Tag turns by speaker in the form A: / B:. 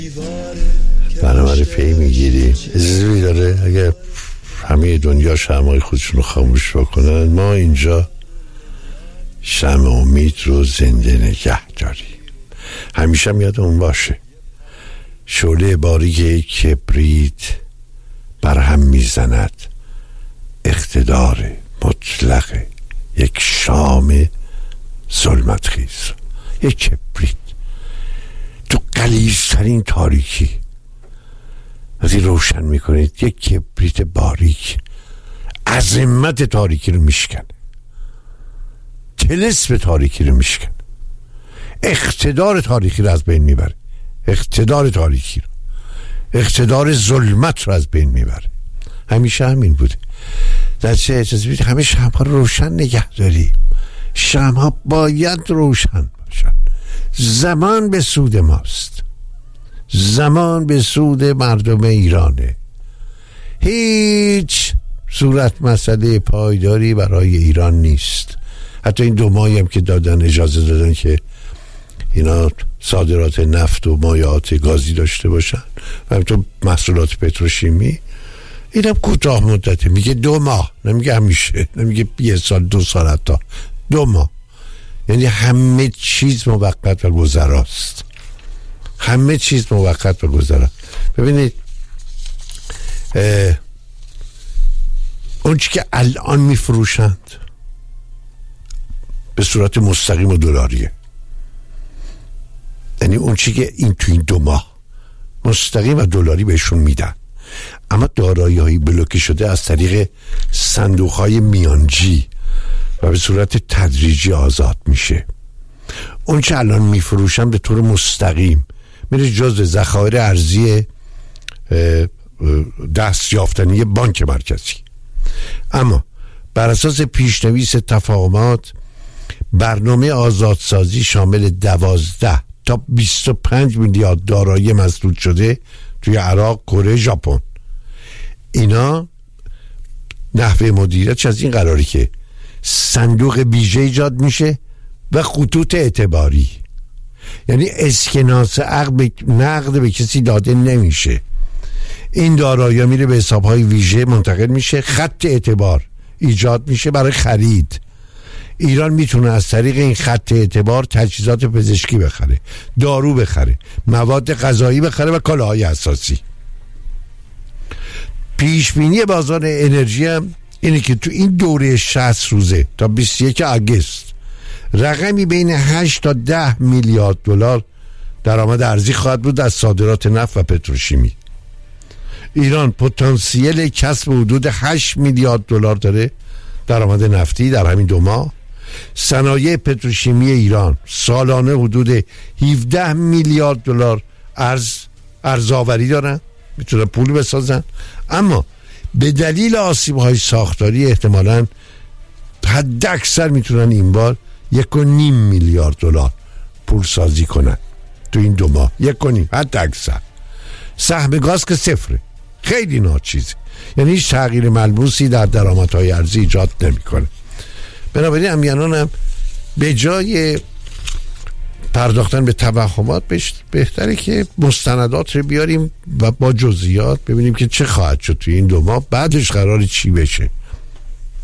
A: برنامه پی میگیری ازوی داره. اگر همه دنیا شمعای خودشون رو خاموش بکنن، ما اینجا شمع امید رو زنده نگه داریم. همیشه یادمون باشه شعله باریک کبریت برهم میزند اقتدار مطلق یک شام ظلمت خیز، یک کبریت تو غلیظترین تاریکی وقتی روشن میکنید، یک کبریت باریک عظمت تاریکی رو میشکنه، طلسم تاریکی رو میشکنه، اقتدار تاریکی رو از بین میبره، اقتدار تاریکی رو، اقتدار ظلمت رو از بین میبره. همیشه همین بوده. در چه اجازه بیدید همه شمع‌ها رو روشن نگه داریم. شمع‌ها باید روشن باشن. زمان به سود ماست، زمان به سود مردم ایرانه. هیچ صورت مسئله پایداری برای ایران نیست. حتی این 2 ماهی هم که دادن، اجازه دادن که اینا صادرات نفت و مایعات گازی داشته باشن و همینطور محصولات پتروشیمی، اینم کوتاه مدته. میگه 2 ماه، نمیگه همیشه، نمیگه 1 سال 2 سال، حتی 2 ماه. یعنی همه چیز موقت و گذراست، همه چیز موقت و گذراست. ببینید اون چی که الان میفروشند به صورت مستقیم و دلاریه، یعنی اون چی که این تو این 2 ماه مستقیم و دلاری بهشون میدن، اما دارایی های بلوکه شده از طریق صندوق های میانجی و به صورت تدریجی آزاد میشه. اون چه الان میفروشن به طور مستقیم میره جزء ذخایر ارزی دست یافتنی بانک مرکزی، اما بر اساس پیشنویس تفاهمات برنامه آزادسازی شامل 12 تا 25 میلیارد دارایی مسدود شده توی عراق، کره، ژاپن. اینا نحوه مدیریتش از این قراری که صندوق ویژه ایجاد میشه و خطوط اعتباری، یعنی اسکناس نقد به کسی داده نمیشه. این دارایی میره به حسابهای ویژه منتقل میشه، خط اعتبار ایجاد میشه برای خرید. ایران میتونه از طریق این خط اعتبار تجهیزات پزشکی بخره، دارو بخره، مواد غذایی بخره و کالاهای اساسی. پیشبینی بازار انرژی هم اینه که تو این دوره 60 روزه تا 21 آگوست رقمی بین 8 تا 10 میلیارد دلار درآمد ارزی خواهد بود از صادرات نفت و پتروشیمی. ایران پتانسیل کسب حدود 8 میلیارد دلار داره درآمد نفتی در همین 2 ماه. صنایع پتروشیمی ایران سالانه حدود 17 میلیارد دلار ارزآوری دارن، میتونن پول بسازن، اما به دلیل آسیب‌های ساختاری احتمالاً حد اکثر میتونن این بار 1.5 میلیارد دلار پول سازی کنن تو این 2 ماه. 1.5 حد اکثر. سهم گاز که صفره، خیلی ناچیزه، یعنی هیچ تغییر ملموسی در درآمدهای ارزی ایجاد نمیکنه. بنابراین همینان هم به جای پرداختن به توهمات بهتره که مستندات رو بیاریم و با جزئیات ببینیم که چه خواهد شد توی این 2 ماه، بعدش قرار چی بشه.